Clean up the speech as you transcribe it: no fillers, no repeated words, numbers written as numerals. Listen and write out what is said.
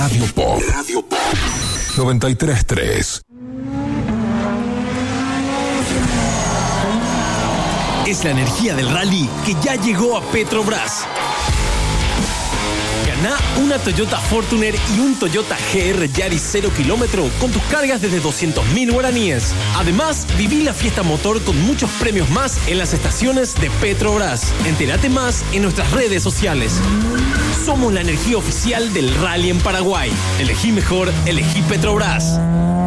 Radio Pop. 93.3. Es la energía del rally que ya llegó a Petrobras. Ganá una Toyota Fortuner y un Toyota GR Yaris 0 kilómetro con tus cargas desde 200.000 guaraníes. Además, viví la fiesta motor con muchos premios más en las estaciones de Petrobras. Entérate más en nuestras redes sociales. Somos la energía oficial del rally en Paraguay. Elegí mejor, elegí Petrobras.